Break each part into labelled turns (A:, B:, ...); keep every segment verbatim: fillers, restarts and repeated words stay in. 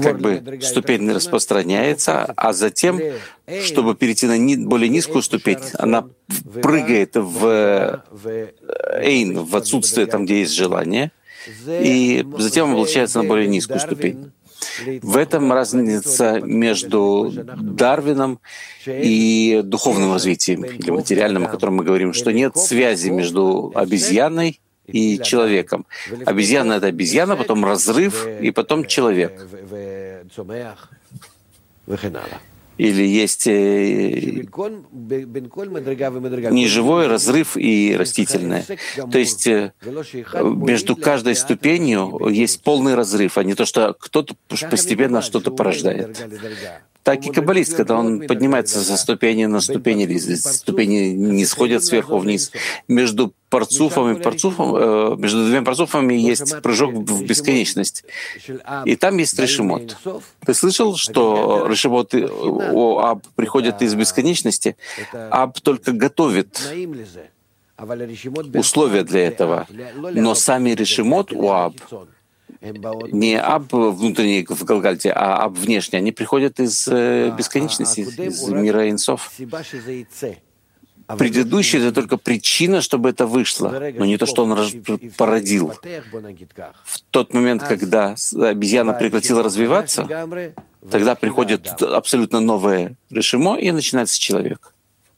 A: как бы ступень распространяется, а затем, чтобы перейти на ни, более низкую ступень, она прыгает в эйн, в отсутствие там, где есть желание, и затем облачается на более низкую ступень. В этом разница между Дарвином и духовным развитием, или материальным, о котором мы говорим, что нет связи между обезьяной и человеком. Обезьяна — это обезьяна, потом разрыв, и потом человек. Или есть неживой разрыв и растительное. То есть между каждой ступенью есть полный разрыв, а не то, что кто-то постепенно что-то порождает. Так и каббалист, когда он поднимается со ступени на ступень, или ступени не сходят сверху вниз, между парцуфом и парцуфом, э, между двумя парцуфами есть прыжок в бесконечность. И там есть решимот. Ты слышал, что решимот у Аб приходят из бесконечности? Аб только готовит условия для этого. Но сами решимот у Аб, не Аб внутренний в Галгальте, а Аб внешний, они приходят из э, бесконечности, из мира Инсов. Предыдущий — это только причина, чтобы это вышло, но не то, что он породил. В тот момент, когда обезьяна прекратила развиваться, тогда приходит абсолютно новое решимо, и начинается человек.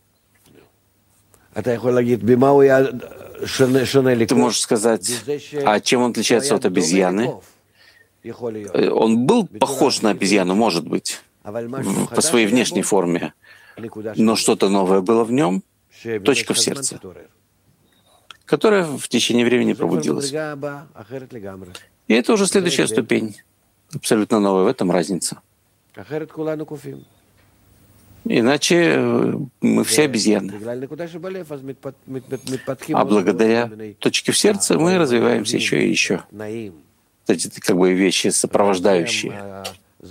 A: Ты можешь сказать, а чем он отличается от обезьяны? Он был похож на обезьяну, может быть, в, по своей внешней форме, но что-то новое было в нем, точка в сердце, которая в течение времени пробудилась. И это уже следующая ступень, абсолютно новая, в этом разница. Иначе мы все обезьяны. А благодаря точке в сердце мы развиваемся еще и еще. Эти как бы вещи сопровождающие.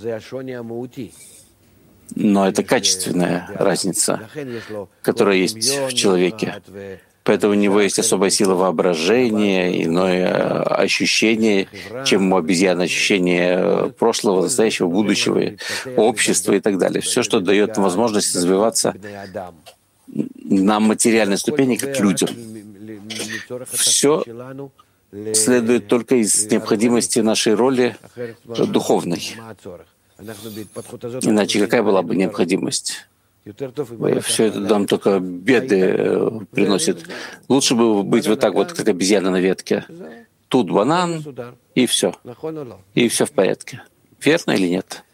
A: Но это качественная разница, которая есть в человеке. Поэтому у него есть особая сила воображения, иное ощущение, чем у обезьян, ощущение прошлого, настоящего, будущего, общества и так далее. Все, что дает возможность развиваться на материальной ступени, как людям. Все следует только из необходимости нашей роли духовной. Иначе какая была бы необходимость? Все это нам только беды приносит. Лучше бы быть вот так вот, как обезьяна на ветке. Тут банан, и все. И все в порядке. Верно или нет?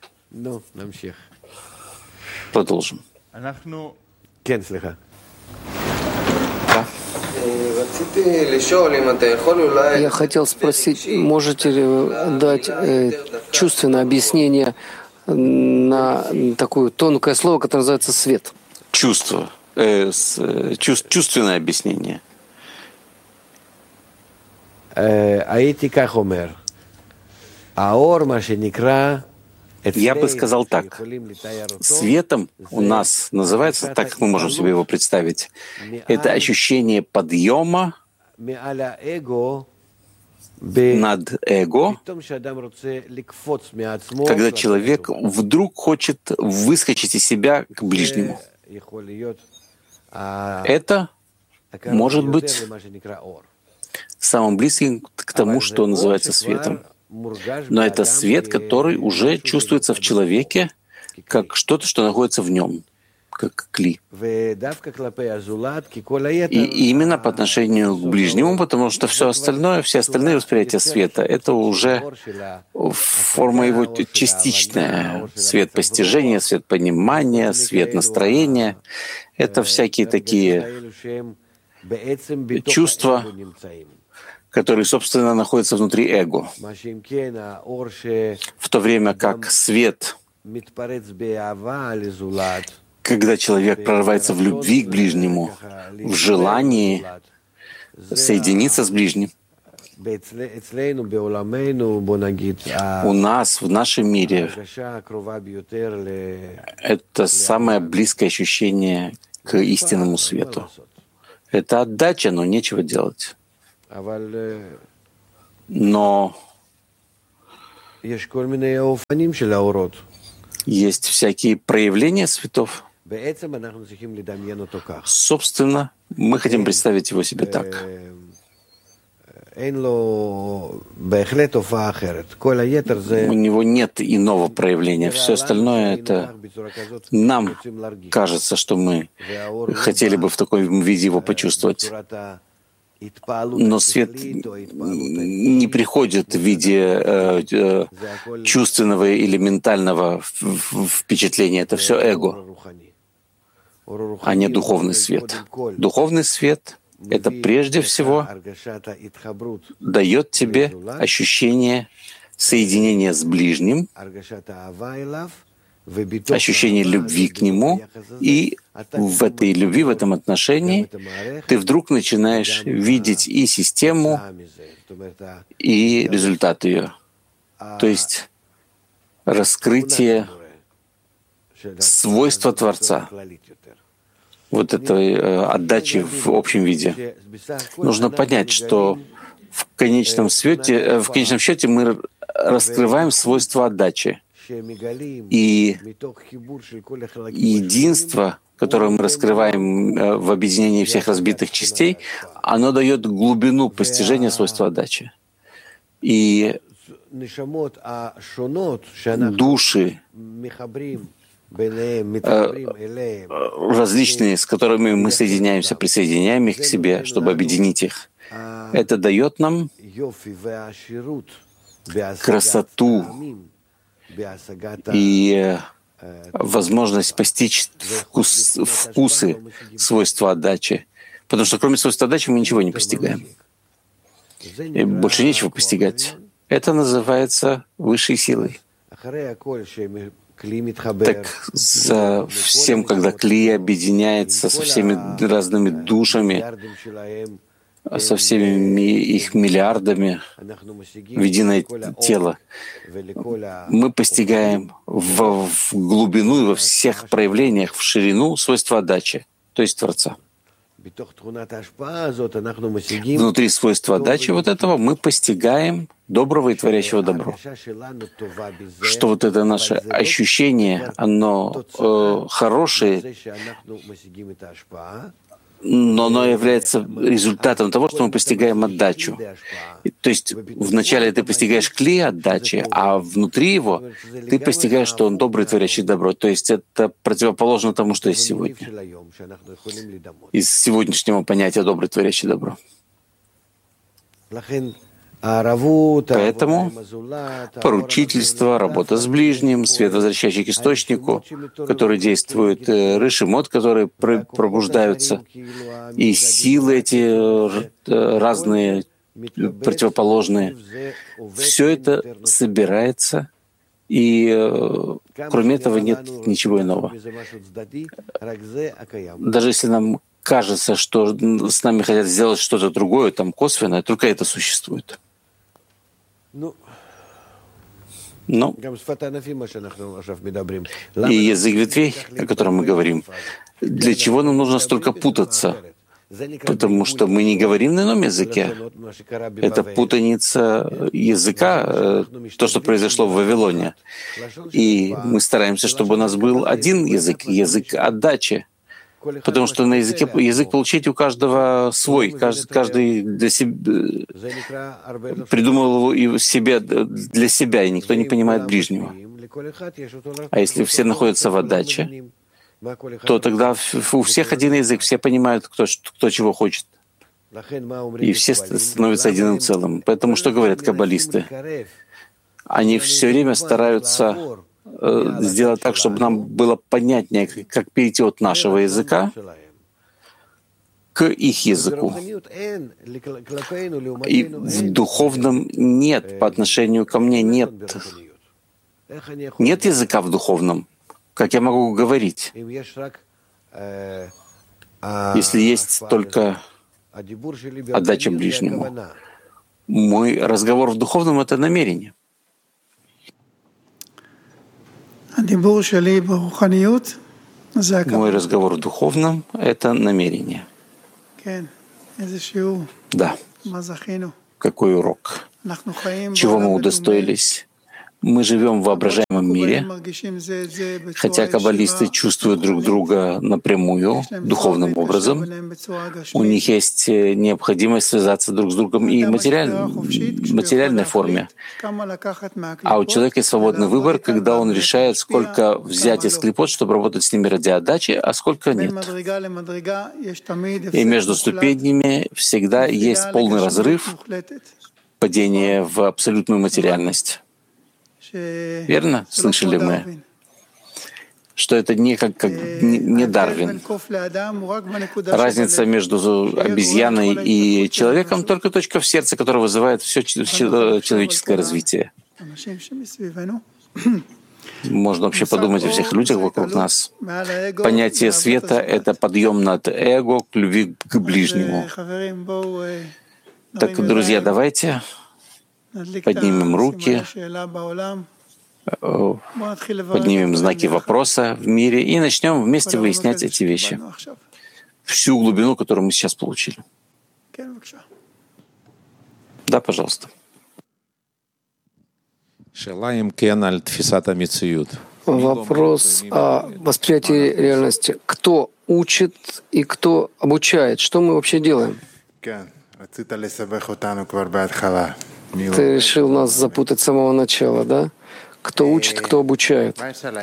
A: Продолжим.
B: Я хотел спросить, можете ли вы дать э, чувственное объяснение на такое тонкое слово, которое называется «свет»?
A: Чувство. Э, с, э, чувств, чувственное объяснение. Я бы сказал так. Светом у нас называется, так как мы можем себе его представить, это ощущение подъема над эго, когда человек вдруг хочет выскочить из себя к ближнему. Это может быть самым близким к тому, что называется светом. Но это свет, который уже чувствуется в человеке как что-то, что находится в нем, как кли. И именно по отношению к ближнему, потому что все остальное, все остальные восприятия света — это уже форма его частичная. Свет постижения, свет понимания, свет настроения — это всякие такие чувства, которые, собственно, находятся внутри эго. В то время как свет, когда человек прорывается в любви к ближнему, в желании соединиться с ближним, у нас, в нашем мире, это самое близкое ощущение к истинному свету. Это отдача, но нечего делать. Но Есть всякие проявления светов. Собственно, мы хотим представить его себе так. У него нет иного проявления. Все остальное — это нам кажется, что мы хотели бы в таком виде его почувствовать. Но свет не приходит в виде э, э, чувственного или ментального впечатления. Это все эго, а не духовный свет. Духовный свет — это прежде всего дает тебе ощущение соединения с ближним, ощущение любви к нему, и в этой любви, в этом отношении ты вдруг начинаешь видеть и систему, и результат ее. То есть раскрытие свойства Творца, вот этой э, отдачи в общем виде. Нужно понять, что в конечном счете, в конечном счете мы раскрываем свойства отдачи. И единство, которое мы раскрываем в объединении всех разбитых частей, оно дает глубину постижения свойства отдачи. И души различные, с которыми мы соединяемся, присоединяем их к себе, чтобы объединить их. Это дает нам красоту и возможность постичь вкус, вкусы свойства отдачи. Потому что кроме свойства отдачи мы ничего не постигаем. И больше нечего постигать. Это называется высшей силой. Так за всем, когда кли объединяется со всеми разными душами, со всеми их миллиардами в единое тело, мы постигаем в, в глубину и во всех проявлениях, в ширину свойства отдачи, то есть Творца. Внутри свойства отдачи вот этого мы постигаем доброго и творящего добро. Что вот это наше ощущение, оно э, хорошее, но оно является результатом того, что мы постигаем отдачу. То есть вначале ты постигаешь кли отдачи, а внутри его ты постигаешь, что он добрый, творящий добро. То есть это противоположно тому, что есть сегодня. Из сегодняшнего понятия добрый, творящий добро. Поэтому поручительство, работа с ближним, свет, возвращающий к источнику, который действует, ришимот, которые пробуждаются, и силы эти разные, противоположные, все это собирается, и кроме этого нет ничего иного. Даже если нам кажется, что с нами хотят сделать что-то другое, там косвенное, только это существует. Но и язык ветвей, о котором мы говорим, для чего нам нужно столько путаться? Потому что мы не говорим на ином языке. Это путаница языка, то, что произошло в Вавилоне. И мы стараемся, чтобы у нас был один язык, язык отдачи. Потому что на языке язык получить у каждого свой, каждый, каждый для себя придумал его себе для себя, и никто не понимает ближнего. А если все находятся в отдаче, то тогда у всех один язык, все понимают, кто, кто чего хочет. И все становятся единым целым. Поэтому что говорят каббалисты? Они все время стараются сделать так, чтобы нам было понятнее, как перейти от нашего языка к их языку. И в духовном нет, по отношению ко мне нет. Нет языка в духовном. Как я могу говорить? Если есть только отдача ближнему. Мой разговор в духовном — это намерение. Мой разговор в духовном — это намерение. Да. Какой урок? Чего мы удостоились? Мы живем в воображаемом мире, хотя каббалисты чувствуют друг друга напрямую, духовным образом. У них есть необходимость связаться друг с другом и в материаль... материальной форме. А у человека есть свободный выбор, когда он решает, сколько взять из клипот, чтобы работать с ними ради отдачи, а сколько нет. И между ступенями всегда есть полный разрыв, падение в абсолютную материальность. Верно? Слышали мы, что это не как, как не Дарвин. Разница между обезьяной и человеком — только точка в сердце, которая вызывает все человеческое развитие. Можно вообще подумать о всех людях вокруг нас. Понятие света — это подъем над эго к любви к ближнему. Так, друзья, давайте поднимем руки, поднимем знаки вопроса в мире и начнем вместе выяснять эти вещи. Всю глубину, которую мы сейчас получили. Да, пожалуйста.
B: Вопрос о восприятии реальности. Кто учит и кто обучает? Что мы вообще делаем? Ты решил нас запутать с самого начала, да? Кто учит, кто обучает.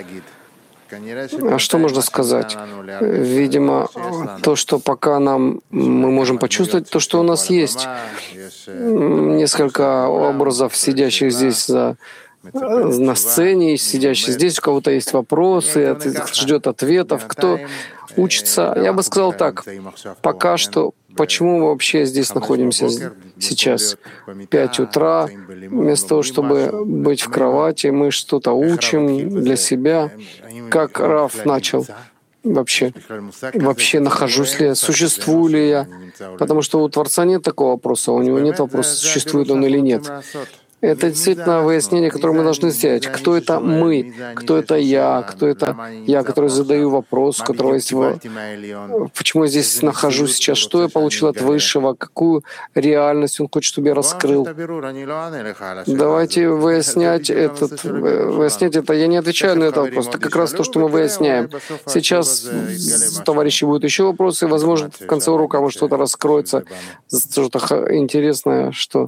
B: А что можно сказать? Видимо, то, что пока нам мы можем почувствовать, то, что у нас есть. Несколько образов, сидящих здесь за, на сцене, сидящих здесь, у кого-то есть вопросы, ждет ответов. Кто учится? Я бы сказал так. Пока что, почему мы вообще здесь находимся сейчас? Пять утра, вместо того, чтобы быть в кровати, мы что-то учим для себя. Как Раф начал вообще? Вообще нахожусь ли я, существую ли я? Потому что у Творца нет такого вопроса, у него нет вопроса, существует он или нет. Это действительно выяснение, которое мы должны сделать. Кто это мы? Кто это я? Кто это я, который задаю вопрос, у которого есть... Почему я здесь нахожусь сейчас? Что я получил от Высшего? Какую реальность он хочет, чтобы я раскрыл? Давайте выяснять, этот, выяснять это. Я не отвечаю на этот вопрос. Это как раз то, что мы выясняем. Сейчас товарищи будут еще вопросы. Возможно, в конце урока может что-то раскроется, что-то интересное, что...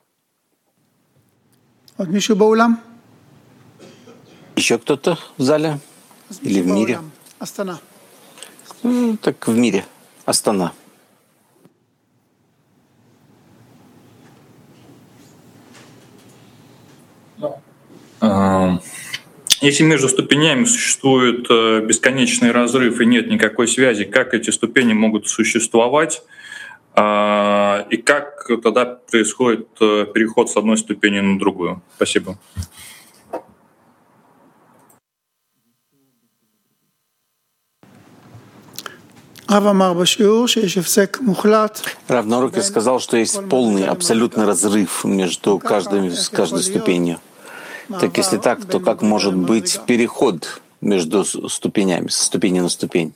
A: Еще кто-то в зале или в мире? Ну, так в мире. Астана.
C: Если между ступенями существует бесконечный разрыв и нет никакой связи, как эти ступени могут существовать? И как тогда происходит переход с одной ступени на другую? Спасибо.
A: Рав на уроке сказал, что есть полный, абсолютный разрыв между каждой, каждой ступенью. Так если так, то как может быть переход между ступенями, со ступени на ступень?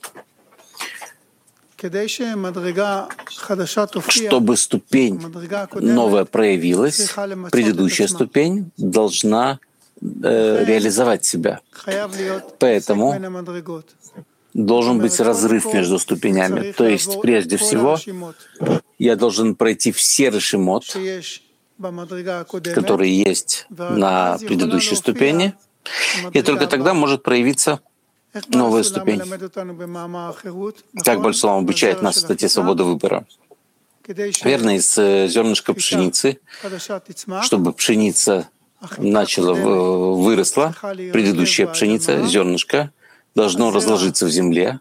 A: Чтобы ступень новая проявилась, предыдущая ступень должна э, реализовать себя. Поэтому должен быть разрыв между ступенями. То есть, прежде всего, я должен пройти все решимот, которые есть на предыдущей ступени, и только тогда может проявиться новая ступень. Как Бальсулам обучает нас в статье «Свобода выбора». Верно, из зернышка пшеницы, чтобы пшеница начала, выросла, предыдущая пшеница, зернышко, должно разложиться в земле.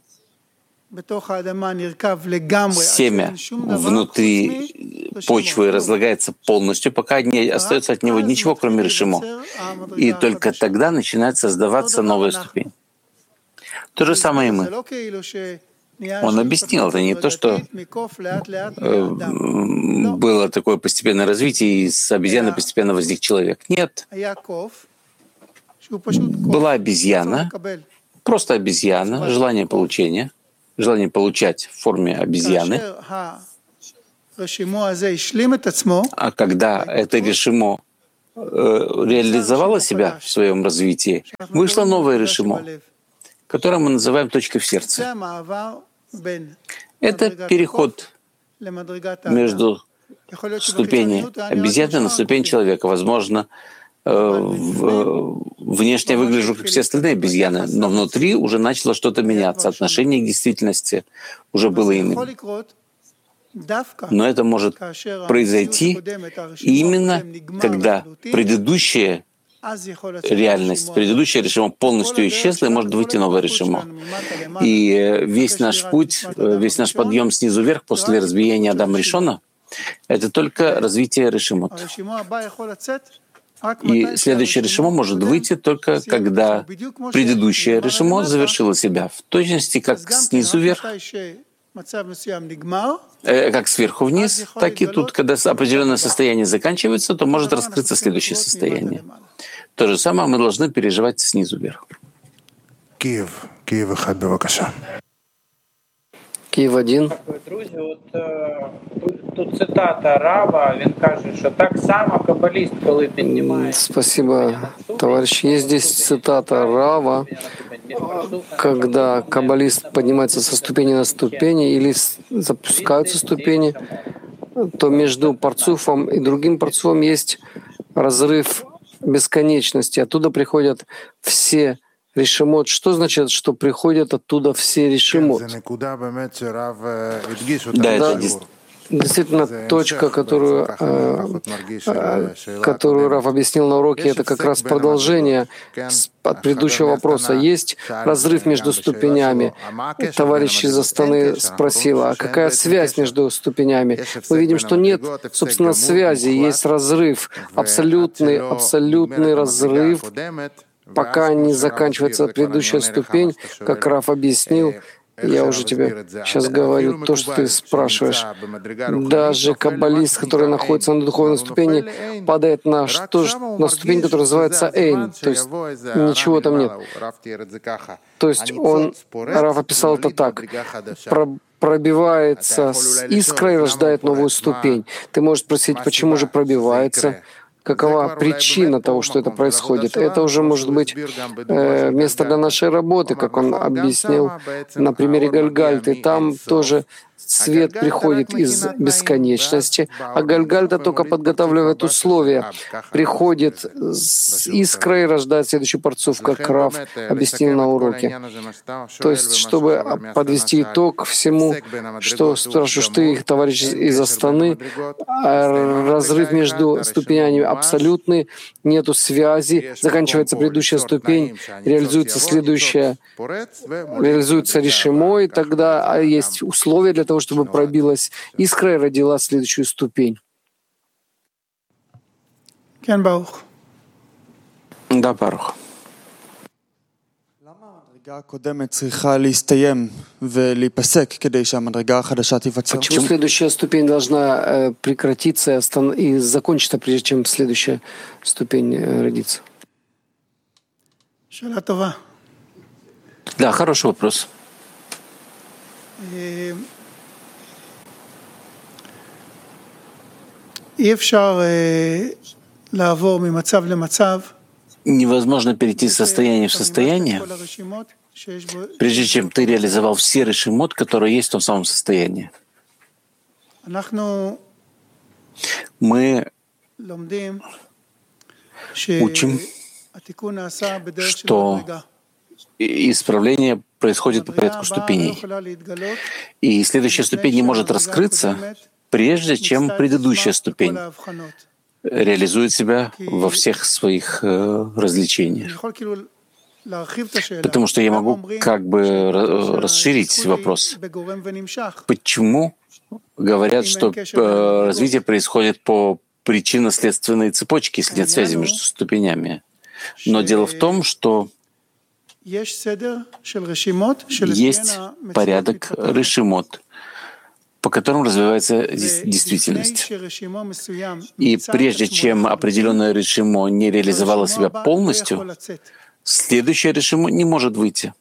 A: Семя внутри почвы разлагается полностью, пока не остается от него ничего, кроме решимо. И только тогда начинает создаваться новая ступень. То же самое и мы. Он объяснил, это не то, что э, было такое постепенное развитие, и с обезьяны постепенно возник человек. Нет. Была обезьяна, просто обезьяна, желание получения, желание получать в форме обезьяны. А когда это решимо реализовало себя в своем развитии, вышло новое решимо, которое мы называем точкой в сердце. Это переход между ступени обезьяны на ступень человека. Возможно, внешне я выгляжу, как все остальные обезьяны, но внутри уже начало что-то меняться. Отношение к действительности уже было иным. Но это может произойти именно когда предыдущая реальность, предыдущее решимо полностью исчезла, и может выйти новое решимо. И весь наш путь, весь наш подъем снизу вверх после разбиения Адама Ришона — это только развитие решимот. И следующее решимо может выйти только когда предыдущее решимо завершило себя. В точности как снизу вверх, э, как сверху вниз, так и тут, когда определенное состояние заканчивается, то может раскрыться следующее состояние. То же самое мы должны переживать снизу вверх.
D: Киев, Киев אחד, бевакаша.
B: Київ один.
E: Друзі, от тут, тут цитата Рава, він каже, що так само каббаліст, коли піднімає...
B: Спасибо, товарищ. Есть здесь цитата Рава, когда каббалист поднимается со ступени на ступени или запускаются ступени, то между парцуфом и другим парцуфом есть разрыв бесконечности. Оттуда приходят все решимот. Что значит, что приходят оттуда все решимот?
A: Да, это
B: действительно точка, которую, которую Рав объяснил на уроке, это как раз продолжение от предыдущего вопроса. Есть разрыв между ступенями. Товарищ из Астаны спросил, а какая связь между ступенями? Мы видим, что нет, собственно, связи, есть разрыв, абсолютный, абсолютный разрыв, пока не заканчивается предыдущая ступень, как Рав объяснил. Я уже тебе сейчас говорю то, что ты спрашиваешь. Даже каббалист, который находится на духовной ступени, падает на, что, на ступень, которая называется Эйн, то есть ничего там нет. То есть он, Рав описал это так, пробивается с искрой и рождает новую ступень. Ты можешь спросить, почему же пробивается? Какова причина того, что это происходит? Это уже может быть э, место для нашей работы, как он объяснил на примере Гальгальты. Там тоже свет приходит из бесконечности, а Гальгальта только подготавливает условия. Приходит с искрой и рождает следующий парцуф, как Рав объяснил на уроке. То есть, чтобы подвести итог всему, что спрашиваешь ты, товарищ из Астаны, разрыв между ступенями абсолютный, нету связи, заканчивается предыдущая ступень, реализуется следующая, реализуется решимо, и тогда есть условия для того, чтобы пробилась искра и родила следующую ступень.
A: Да, Барух.
B: Почему следующая ступень должна э, прекратиться и, остан- и закончиться, прежде чем следующая ступень э, родится?
A: Да, хороший вопрос. Невозможно перейти из состояния в состояние, прежде чем ты реализовал все решимот, которые есть в том самом состоянии. Мы учим, что исправление происходит по порядку ступеней. И следующая ступень не может раскрыться, прежде чем предыдущая ступень реализует себя во всех своих э, развлечениях. Потому что я могу как бы расширить вопрос. Почему говорят, что э, развитие происходит по причинно-следственной цепочке, если нет связи между ступенями? Но дело в том, что есть порядок решимот, по которым развивается действительность. И прежде чем определенное решимо не реализовало себя полностью, следующее решимо не может выйти.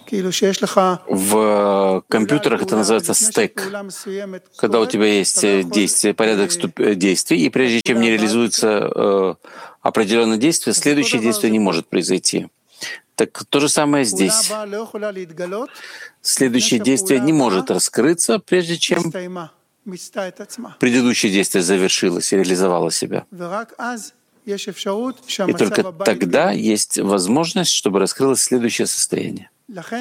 A: В компьютерах это называется стек, когда у тебя есть действие, порядок ступ... действий, и прежде чем не реализуется э, определенное действие, следующее действие не может произойти. Так то же самое здесь. Следующее действие не может раскрыться, прежде чем предыдущее действие завершилось и реализовало себя. И только тогда есть возможность, чтобы раскрылось следующее состояние.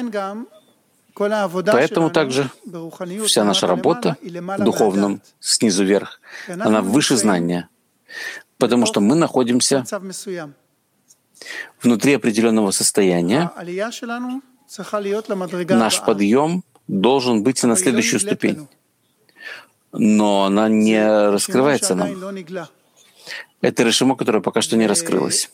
A: Поэтому также вся наша работа в духовном, снизу вверх, она выше знания, потому что мы находимся внутри определенного состояния. Наш подъем должен быть на следующую ступень, но она не раскрывается нам. Это решимо, которое пока что не раскрылось.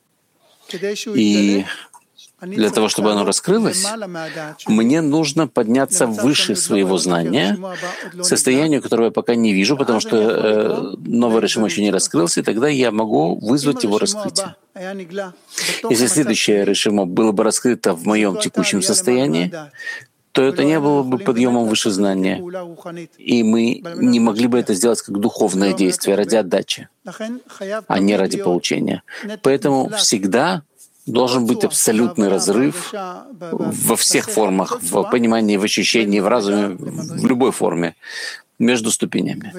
A: И для того, чтобы оно раскрылось, мне нужно подняться выше своего знания, состоянию, которого я пока не вижу, потому что э, новый решимо еще не раскрылся, и тогда я могу вызвать его раскрытие. Если следующее решимо было бы раскрыто в моем текущем состоянии, то это не было бы подъемом выше знания, и мы не могли бы это сделать как духовное действие ради отдачи, а не ради получения. Поэтому всегда должен быть абсолютный разрыв во всех формах, в понимании, в ощущении, в разуме, в любой форме, между ступенями.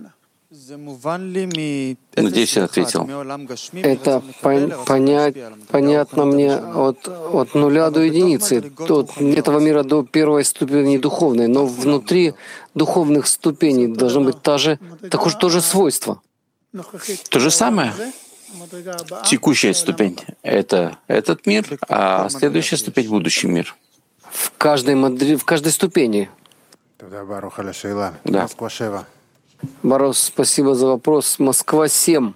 A: Надеюсь, я ответил.
B: Это пон- понять, понятно мне от, от нуля до единицы, от этого мира до первой ступени духовной, но внутри духовных ступеней должно быть та же, такое же тоже свойство.
A: То же самое. Текущая ступень — это этот мир, а следующая ступень — будущий мир.
B: В каждой, модели, в каждой ступени.
A: Да.
B: Барос, спасибо за вопрос. Москва семь.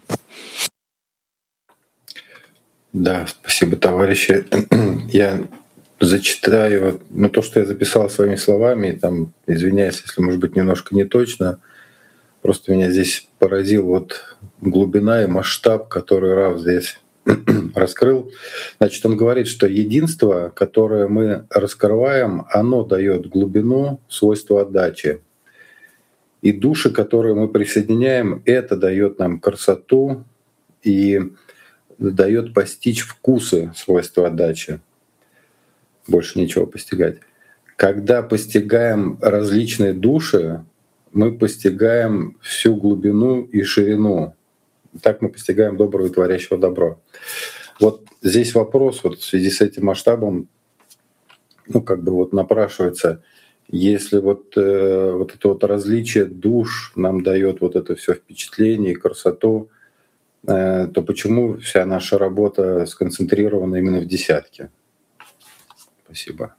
F: Да, спасибо, товарищи. Я зачитаю ну, то, что я записал своими словами, там, извиняюсь, если, может быть, немножко не точно. Просто меня здесь поразил вот глубина и масштаб, который Рав здесь раскрыл. Значит, он говорит, что единство, которое мы раскрываем, оно дает глубину, свойство отдачи. И души, которые мы присоединяем, это дает нам красоту и дает постичь вкусы, свойства отдачи. Больше ничего постигать. Когда постигаем различные души, мы постигаем всю глубину и ширину. Так мы постигаем доброго и творящего добро. Вот здесь вопрос вот в связи с этим масштабом, ну как бы вот напрашивается, если вот, э, вот это вот различие душ нам дает вот это все впечатление и красоту, э, то почему вся наша работа сконцентрирована именно в десятке? Спасибо.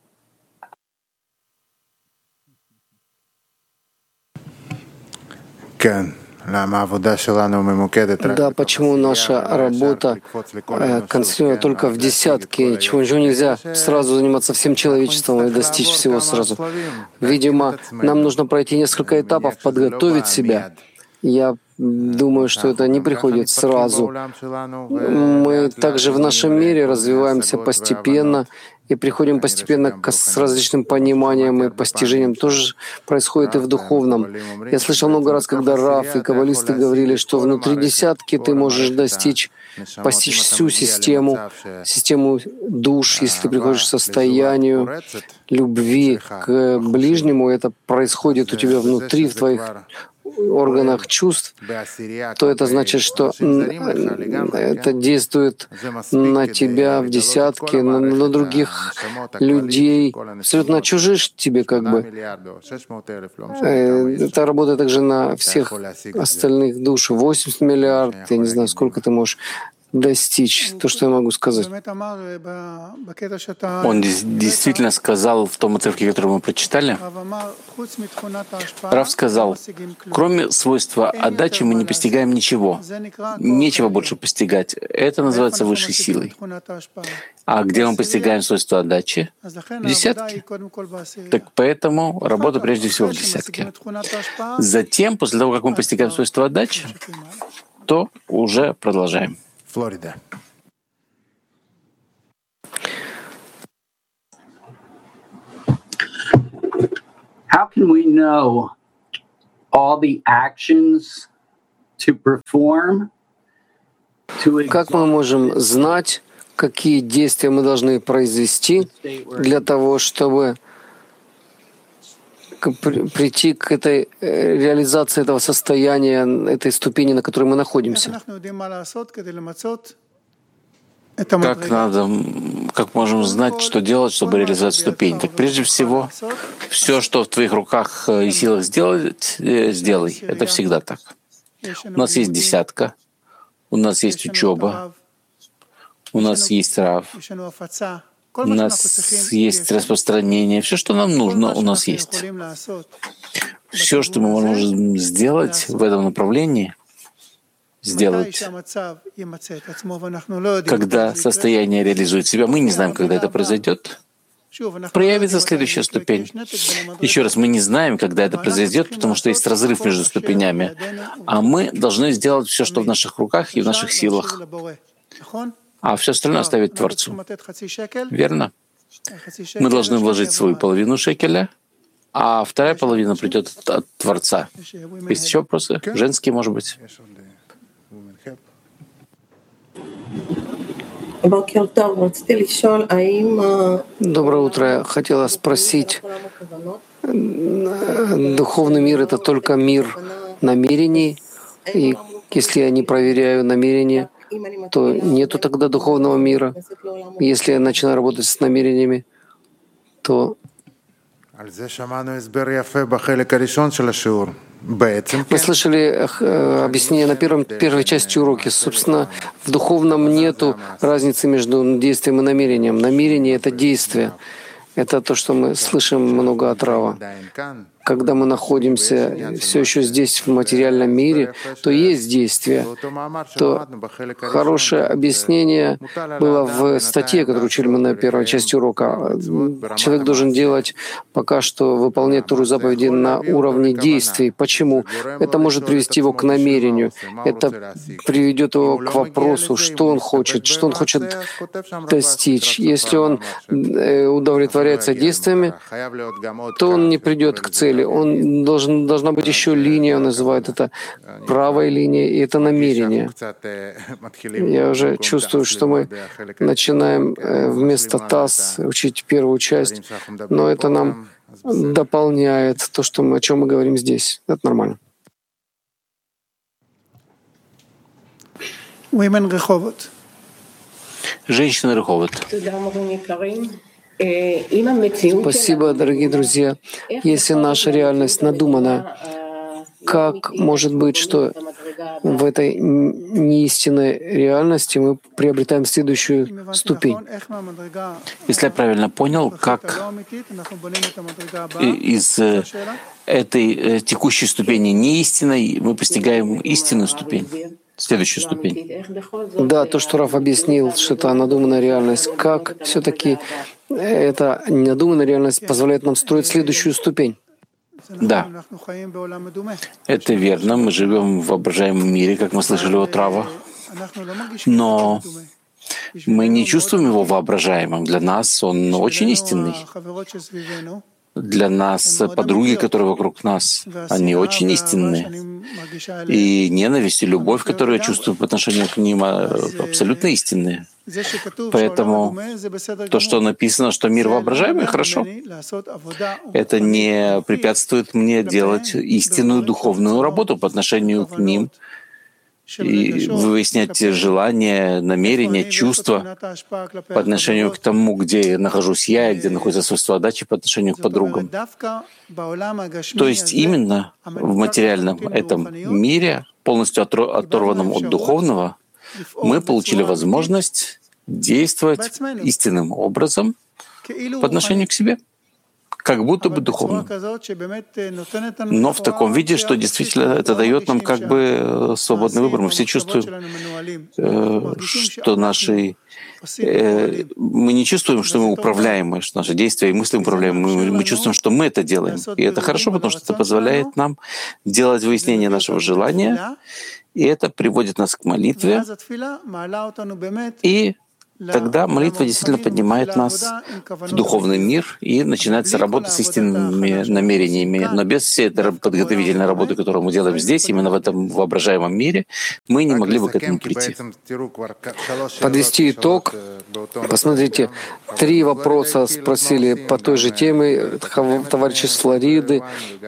B: Да, почему наша работа э, концентрирована только в десятке? Чего же нельзя сразу заниматься всем человечеством и достичь всего сразу? Видимо, нам нужно пройти несколько этапов, подготовить себя. Я думаю, что это не приходит сразу. Мы также в нашем мире развиваемся постепенно и приходим постепенно к, с различным пониманием и постижением. Тоже происходит и в духовном. Я слышал много раз, когда Рав и каббалисты говорили, что внутри десятки ты можешь достичь, постичь всю систему, систему душ, если ты приходишь к состоянию любви к ближнему, это происходит у тебя внутри, в твоих органах чувств, то это значит, что это действует на тебя в десятке, на, на других людей, абсолютно чужих тебе как бы. Это работает также на всех остальных душ. восемьдесят миллиардов, я не знаю, сколько ты можешь достичь, то, что я могу сказать.
A: Он действительно сказал в том отрывке, который мы прочитали, Рав сказал, кроме свойства отдачи мы не постигаем ничего. Нечего больше постигать. Это называется высшей силой. А где мы постигаем свойство отдачи? В десятке. Так поэтому работа прежде всего в десятке. Затем, после того, как мы постигаем свойство отдачи, то уже продолжаем.
D: Флорида.
G: how can we know all the actions to perform?
B: Как мы можем знать, какие действия мы должны произвести для того, чтобы прийти к этой реализации этого состояния, этой ступени, на которой мы находимся?
A: Как надо, как можем знать, что делать, чтобы реализовать ступень? Так прежде всего, все, что в твоих руках и силах сделать, сделай. Это всегда так. У нас есть десятка, у нас есть учеба, у нас есть рав, у нас есть распространение. Все, что нам нужно, у нас есть. Все, что мы можем сделать в этом направлении, сделать, когда состояние реализует себя. Мы не знаем, когда это произойдет. Проявится следующая ступень. Еще раз, мы не знаем, когда это произойдет, потому что есть разрыв между ступенями. А мы должны сделать все, что в наших руках и в наших силах. А все остальное оставить Творцу. Верно? Мы должны вложить свою половину шекеля, а вторая половина придет от, от Творца. Есть еще вопросы? Женские, может быть?
B: Доброе утро. Я хотела спросить, духовный мир — это только мир намерений, и если я не проверяю намерения, то нету тогда духовного мира. Если я начинаю работать с намерениями, то мы слышали объяснение на первом, первой части урока. Собственно, в духовном нету разницы между действием и намерением. Намерение — это действие. Это то, что мы слышим много от Рава. Когда мы находимся все еще здесь, в материальном мире, то есть действие. То хорошее объяснение было в статье, которую учили мы на первой части урока. Человек должен делать пока что, выполнять Тору заповеди на уровне действий. Почему? Это может привести его к намерению. Это приведет его к вопросу, что он хочет, что он хочет достичь. Если он удовлетворяется действиями, то он не придет к цели. Он должен, должна быть еще линия, он называет это правой линией, и это намерение. Я уже чувствую, что мы начинаем вместо ТАСС учить первую часть, но это нам дополняет то, что мы, о чем мы говорим здесь. Это нормально.
A: Женщины Реховот.
B: Спасибо, дорогие друзья. Если наша реальность надумана, как может быть, что в этой неистинной реальности мы приобретаем следующую ступень?
A: Если я правильно понял, как из этой текущей ступени неистинной мы постигаем истинную ступень? Следующую ступень.
B: Да, то, что Раф объяснил, что это надуманная реальность. Как все-таки эта надуманная реальность позволяет нам строить следующую ступень?
A: Да, это верно. Мы живем в воображаемом мире, как мы слышали от Рава. Но мы не чувствуем его воображаемым. Для нас он очень истинный. Для нас подруги, которые вокруг нас, они очень истинные. И ненависть и любовь, которую я чувствую по отношению к ним, абсолютно истинные. Поэтому то, что написано, что мир воображаемый, хорошо. Это не препятствует мне делать истинную духовную работу по отношению к ним и выяснять желания, намерения, чувства по отношению к тому, где нахожусь я и где находится свойство отдачи по отношению к подругам. То есть именно в материальном этом мире, полностью оторванном от духовного, мы получили возможность действовать истинным образом по отношению к себе, как будто бы духовно. Но в таком виде, что действительно это дает нам как бы свободный выбор. Мы все чувствуем, что наши... Мы не чувствуем, что мы управляемы, что наши действия и мысли управляемы. Мы, мы чувствуем, что мы это делаем. И это хорошо, потому что это позволяет нам делать выяснение нашего желания, и это приводит нас к молитве и тогда молитва действительно поднимает нас в духовный мир, и начинается работа с истинными намерениями. Но без всей этой подготовительной работы, которую мы делаем здесь, именно в этом воображаемом мире, мы не могли бы к этому прийти.
B: Подвести итог. Посмотрите, три вопроса спросили по той же теме товарищи с Флориды,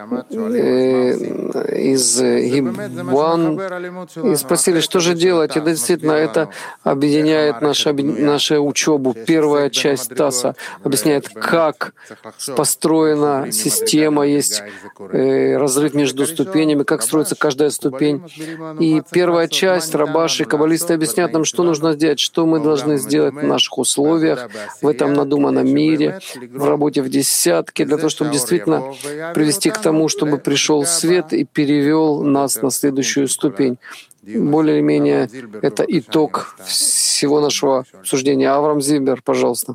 B: э, из Гиббан, и спросили, что же делать. И действительно, это объединяет нашу, нашу учебу. Первая часть ТАССа объясняет, как построена система, есть э, разрыв между ступенями, как строится каждая ступень. И первая часть, рабаши, каббалисты объяснят нам, что нужно сделать, что мы должны сделать в наших условиях, в этом надуманном мире, в работе в десятке, для того, чтобы действительно привести к тому, чтобы пришел свет и перевел нас на следующую ступень. Более-менее это итог всего нашего обсуждения. Авраам Зильбер, пожалуйста.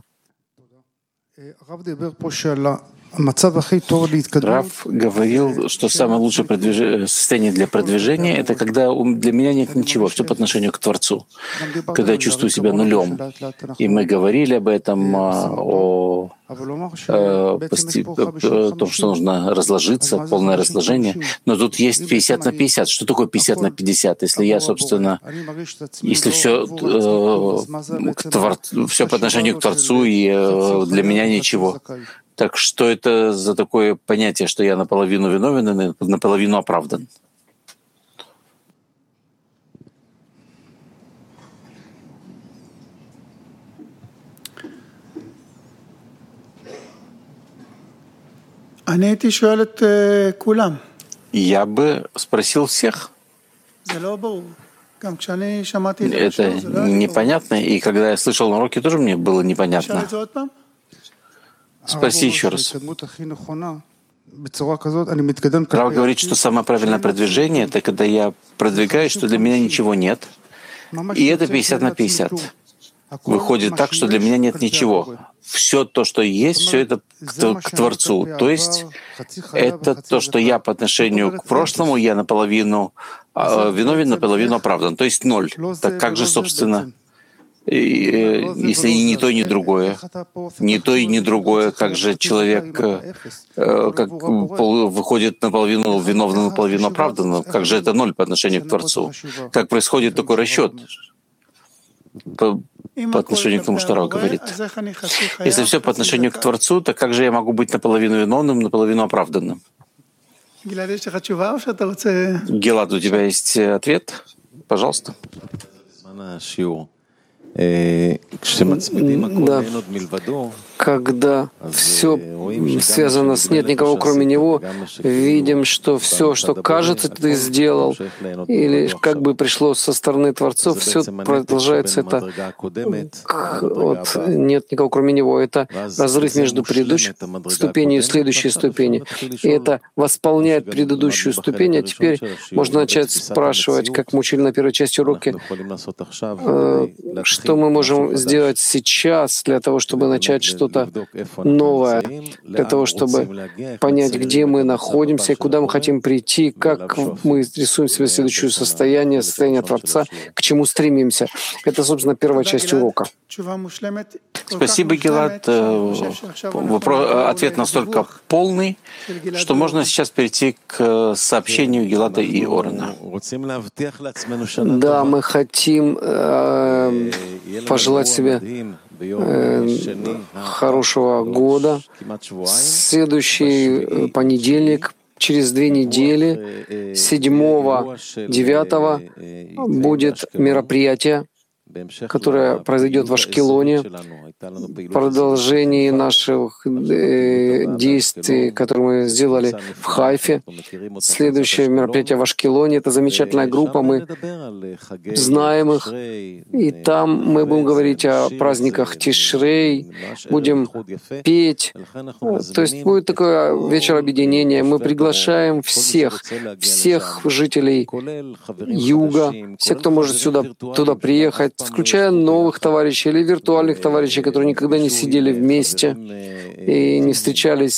A: Рав говорил, что самое лучшее продвиж... состояние для продвижения — это когда для меня нет ничего, все по отношению к Творцу, когда я чувствую себя нулем. И мы говорили об этом, о, о, о том, что нужно разложиться, полное разложение. Но тут есть пятьдесят на пятьдесят. Что такое пятьдесят на пятьдесят? Если я, собственно, если все, э, к твор... все по отношению к Творцу, и э, для меня ничего. Так что это за такое понятие, что я наполовину виновен и наполовину оправдан? Я бы спросил всех. Это непонятно, и когда я слышал на уроке, тоже мне было непонятно. Спроси еще раз. Рав говорит, что самое правильное продвижение — это когда я продвигаюсь, что для меня ничего нет, и это пятьдесят на пятьдесят. Выходит так, что для меня нет ничего. Все то, что есть, все это к, к Творцу. То есть это то, что я по отношению к прошлому, я наполовину э, виновен, наполовину оправдан. То есть ноль. Так как же, собственно, И, если и не то, и не другое, не то и не другое, как же человек э, как пол, выходит наполовину виновным, наполовину оправданным, как же это ноль по отношению к Творцу? Как происходит такой расчет по, по отношению к тому, что Рав говорит? Если все по отношению к Творцу, то как же я могу быть наполовину виновным, наполовину оправданным? Гилад, у тебя есть ответ? Пожалуйста.
B: Да. Когда все связано с «нет никого, кроме Него», видим, что все, что кажется, ты сделал, или как бы пришло со стороны Творцов, все продолжается это от «нет никого, кроме Него». Это разрыв между предыдущей ступенью и следующей ступенью. И это восполняет предыдущую ступень, а теперь можно начать спрашивать, как мы учили на первой части урока, что мы можем сделать сейчас для того, чтобы начать что-то новое, для того, чтобы понять, где мы находимся и куда мы хотим прийти, как мы рисуем себе следующее состояние, состояние Творца, к чему стремимся. Это, собственно, первая часть урока.
A: Спасибо, Гилад. Ответ настолько полный, что можно сейчас перейти к сообщению Гилада и Орена.
B: Да, мы хотим э, пожелать себе э, хорошего года. Следующий понедельник, через две недели, седьмого девятого, будет мероприятие, которое произойдет в Ашкелоне, в продолжении наших э, действий, которые мы сделали в Хайфе. Следующее мероприятие в Ашкелоне — это замечательная группа, мы знаем их, и там мы будем говорить о праздниках Тишрей, будем петь. То есть будет такой вечер объединения. Мы приглашаем всех, всех жителей Юга, всех, кто может сюда, туда приехать, включая новых товарищей или виртуальных товарищей, которые никогда не сидели вместе и не встречались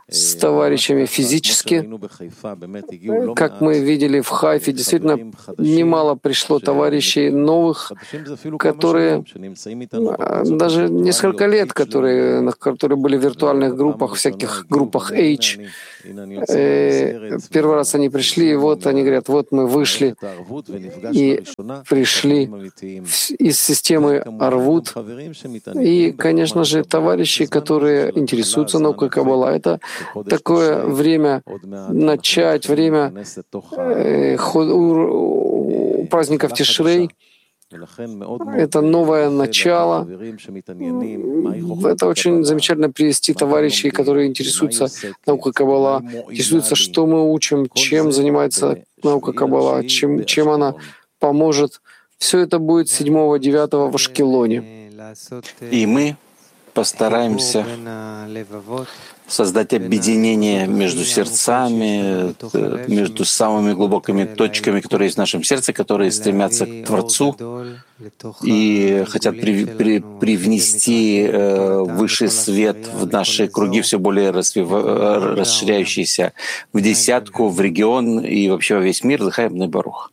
B: с товарищами физически. Как мы видели в Хайфе, действительно немало пришло товарищей новых, которые даже несколько лет, которые, которые были в виртуальных группах, всяких группах H. Первый раз они пришли, и вот они говорят, вот мы вышли и пришли из системы Арвут. И, конечно же, товарищи, которые интересуются наукой Каббала, это такое время начать, время э, праздников Тишрей. Это новое начало. Это очень замечательно привести товарищей, которые интересуются наукой Каббала, интересуются, что мы учим, чем занимается наука Каббала, чем, чем она поможет. Все это будет седьмого-девятого в Ашкелоне.
A: И мы постараемся создать объединение между сердцами, между самыми глубокими точками, которые есть в нашем сердце, которые стремятся к Творцу и хотят при, при, привнести э, высший свет в наши круги, все более развив, расширяющиеся в десятку, в регион и вообще во весь мир. Лехаим бней барух.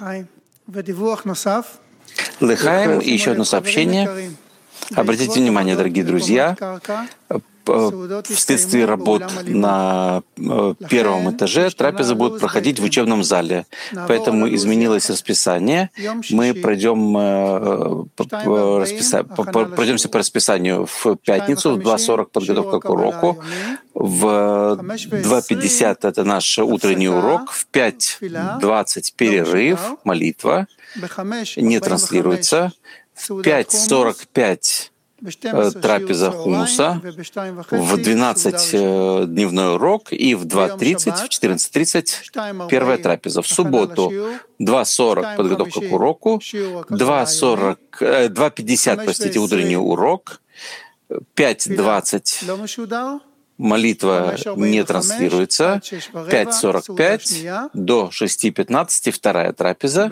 A: Лехаим и еще одно сообщение. Обратите внимание, дорогие друзья, вследствие работ на первом этаже трапеза будет проходить в учебном зале. Поэтому изменилось расписание. Мы пройдем, расписа... пройдемся по расписанию в пятницу, в два сорок подготовка к уроку, в два пятьдесят это наш утренний урок, в пять двадцать перерыв, молитва, не транслируется, в пять сорок пять трапеза хумуса, в двенадцать дневной урок и в два тридцать, в четырнадцать тридцать первая трапеза. В субботу два сорок подготовка к уроку, два сорок, два пятьдесят, простите, утренний урок, пять двадцать молитва не транслируется, пять сорок пять до шесть пятнадцать вторая трапеза,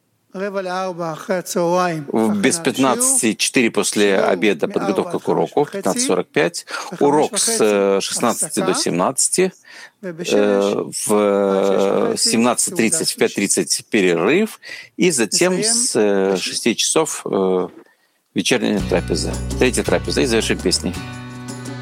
A: без пятнадцати четыре после обеда подготовка к уроку, пятнадцать сорок пять, урок с шестнадцати до семнадцати, в семнадцать тридцать, в пять тридцать перерыв, и затем с шести часов вечерняя трапеза, третья трапеза, и завершим песней.